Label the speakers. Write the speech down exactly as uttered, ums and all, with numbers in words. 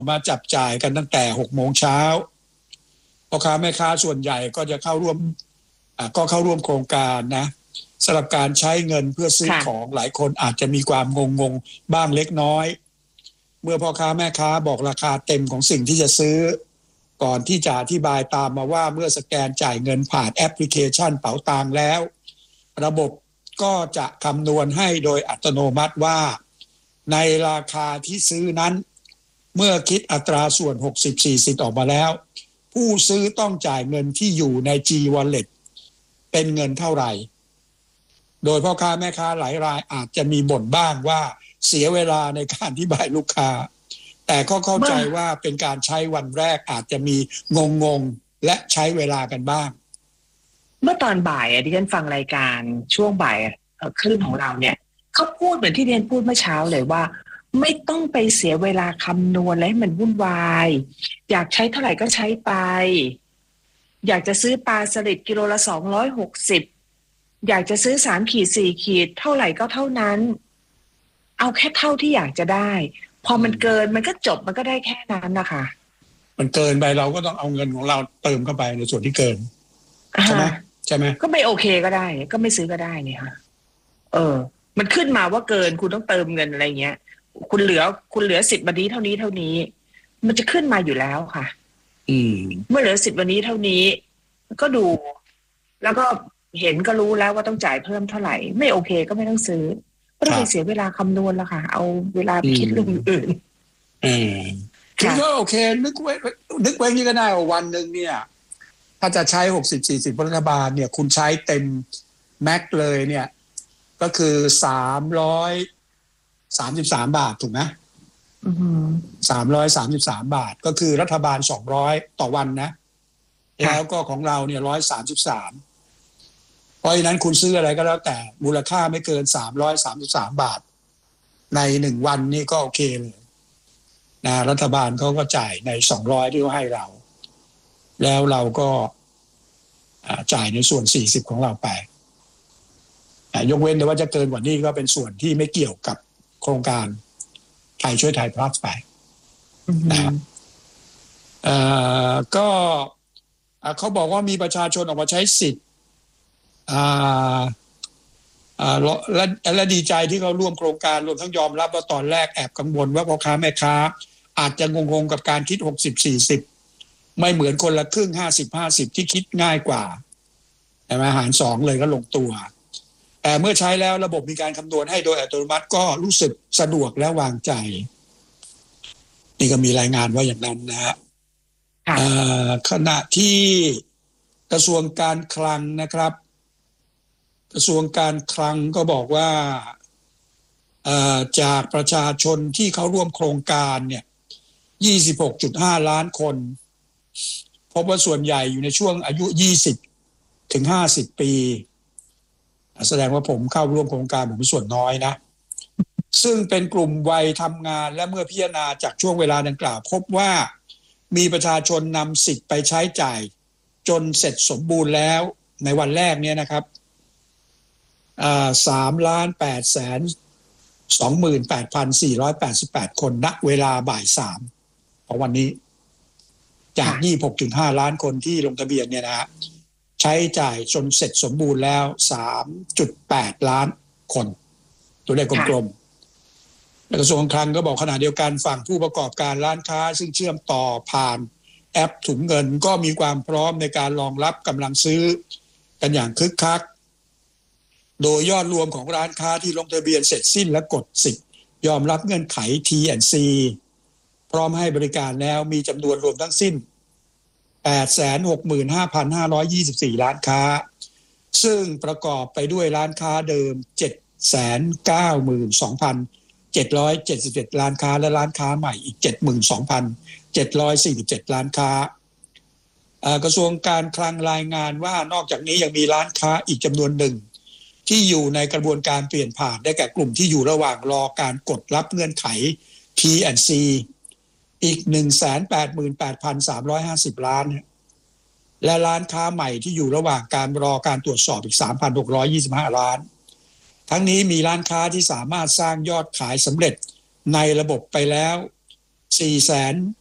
Speaker 1: มาจับจ่ายกันตั้งแต่หกโมงเช้าพ่อค้าแม่ค้าส่วนใหญ่ก็จะเข้าร่วมก็เข้าร่วมโครงการนะสำหรับการใช้เงินเพื่อซื้อของหลายคนอาจจะมีความงงๆบ้างเล็กน้อยเมื่อพ่อค้าแม่ค้าบอกราคาเต็มของสิ่งที่จะซื้อก่อนที่จะอธิบายตามมาว่าเมื่อสแกนจ่ายเงินผ่านแอปพลิเคชันเป๋าตังแล้วระบบก็จะคำนวณให้โดยอัตโนมัติว่าในราคาที่ซื้อนั้นเมื่อคิดอัตราส่วน หกสิบสี่สิบ ออกมาแล้วผู้ซื้อต้องจ่ายเงินที่อยู่ใน G Wallet เป็นเงินเท่าไหร่โดยพ่อค้าแม่ค้าหลายรายอาจจะมีบ่นบ้างว่าเสียเวลาในการอธิบายลูกค้าแต่ก็เข้าใจว่าเป็นการใช้วันแรกอาจจะมีงงๆและใช้เวลากันบ้าง
Speaker 2: เมื่อตอนบ่ายอ่ะที่ฉันฟังรายการช่วงบ่ายคลื่นของเราเนี่ยเขาพูดเหมือนที่เรียนพูดเมื่อเช้าเลยว่าไม่ต้องไปเสียเวลาคำนวณและให้มันวุ่นวายอยากใช้เท่าไหร่ก็ใช้ไปอยากจะซื้อปลาสลิดกิโลละสองร้อยหกสิบอยากจะซื้อสามขีดสี่ขีดเท่าไหร่ก็เท่านั้นเอาแค่เท่าที่อยากจะได้พอมันเกินมันก็จบมันก็ได้แค่นั้นนะคะ
Speaker 1: มันเกินไปเราก็ต้องเอาเงินของเราเติมเข้าไปในส่วนที่เกินใช่ไหมใช่ไหม
Speaker 2: ก็ไม่โอเคก็ได้ก็ไม่ซื้อก็ได้เนี่ยค่ะเออมันขึ้นมาว่าเกินคุณต้องเติมเงินอะไรเงี้ยคุณเหลือคุณเหลือสิบวันนี้เท่านี้เท่านี้มันจะขึ้นมาอยู่แล้วค่ะ
Speaker 1: อืม
Speaker 2: เมื่อเหลือสิบวันนี้เท่านี้ก็ดูแล้วก็เห็นก็รู้แล้วว่าต้องจ่ายเพิ่มเท่าไหร่ไม่โอเคก็ไม่ต้องซื้อไม่ต้องไปเสียเวลาคำนวณแล้วค่ะเอาเวลาไปคิดเรื่องอื่น
Speaker 1: อืมคือก็โอเคนึกไว้นึกไว้นี่ก็ได้ว่าวันหนึ่งเนี่ยถ้าจะใช้หกสิบ สี่สิบรัฐบาลเนี่ยคุณใช้เต็มแม็กเลยเนี่ยก็คือสามร้อยสามสิบสามบาทถูกไหม
Speaker 2: อือ
Speaker 1: สามร้อยสามสิบสามบาทก็คือรัฐบาลสองร้อยต่อวันนะแล้วก็ของเราเนี่ยหนึ่งร้อยสามสิบสามเพราะฉะนั้นคุณซื้ออะไรก็แล้วแต่มูลค่าไม่เกินสามร้อยสามสิบสามบาทในหนึ่งวันนี่ก็โอเคเลยนะรัฐบาลเขาก็จ่ายในสองร้อยที่เขาให้เราแล้วเราก็จ่ายในส่วนสี่สิบของเราไปยกเว้นแต่ว่าจะเกินกว่านี้ก็เป็นส่วนที่ไม่เกี่ยวกับโครงการไทยช่วยไทยพลัสไปนะครับก็เขาบอกว่ามีประชาชนออกมาใช้สิทธิ์และและดีใจที่เขาร่วมโครงการรวมทั้งยอมรับว่าตอนแรกแอบกังวลว่าพ่อค้าแม่ค้าอาจจะงงๆกับการคิดหกสิบ สี่สิบไม่เหมือนคนละครึ่งห้าสิบ ห้าสิบที่คิดง่ายกว่าแต่มาหารสองเลยก็ลงตัวแต่เมื่อใช้แล้วระบบมีการคำนวณให้โดยอัตโนมัติก็รู้สึกสะดวกและวางใจนี่ก็มีรายงานว่าอย่างนั้นนะฮะขณะที่กระทรวงการคลังนะครับกระทรวงการคลังก็บอกว่าจากประชาชนที่เขาร่วมโครงการเนี่ย ยี่สิบหกจุดห้า ล้านคนพบว่าส่วนใหญ่อยู่ในช่วงอายุยี่สิบถึงห้าสิบปีแสดงว่าผมเข้าร่วมโครงการผมเป็นส่วนน้อยนะซึ่งเป็นกลุ่มวัยทำงานและเมื่อพิจารณาจากช่วงเวลาดังกล่าวพบว่ามีประชาชนนำสิทธิ์ไปใช้จ่ายจนเสร็จสมบูรณ์แล้วในวันแรกเนี่ยนะครับสามล้านแปดแสนสองหมื่นแปดพันสี่ร้อยแปดสิบแปดคนณเวลาบ่ายสามของวันนี้จาก ยี่สิบหกจุดห้า ล้านคนที่ลงทะเบียนเนี่ยนะใช้จ่ายจนเสร็จสมบูรณ์แล้ว สามจุดแปด ล้านคนตัวเลขกลมๆกระทรวงคลังก็บอกขณะเดียวกันฝั่งผู้ประกอบการร้านค้าซึ่งเชื่อมต่อผ่านแอปถุงเงินก็มีความพร้อมในการรองรับกำลังซื้อกันอย่างคึกคักโดยยอดรวมของร้านค้าที่ลงทะเบียนเสร็จสิ้นและกดสิทธิ์ยอมรับเงื่อนไข ที แอนด์ ซี พร้อมให้บริการแล้วมีจำนวนรวมทั้งสิ้น แปดแสนหกหมื่นห้าพันห้าร้อยยี่สิบสี่ ล้านค้าซึ่งประกอบไปด้วยร้านค้าเดิม เจ็ดแสนเก้าหมื่นสองพันเจ็ดร้อยเจ็ดสิบเจ็ด ล้านค้าและร้านค้าใหม่อีก เจ็ดหมื่นสองพันเจ็ดร้อยสี่สิบเจ็ด ล้านค้ากระทรวงการคลังรายงานว่านอกจากนี้ยังมีร้านค้าอีกจำนวนหนึ่งที่อยู่ในกระบวนการเปลี่ยนผ่านได้แก่กลุ่มที่อยู่ระหว่างรอการกดรับเงื่อนไข ที แอนด์ ซี อีก หนึ่งแสนแปดหมื่นแปดพันสามร้อยห้าสิบ ล้านและร้านค้าใหม่ที่อยู่ระหว่างการรอการตรวจสอบอีก สามพันหกร้อยยี่สิบห้า ล้านทั้งนี้มีร้านค้าที่สามารถสร้างยอดขายสำเร็จในระบบไปแล้วสี่แสน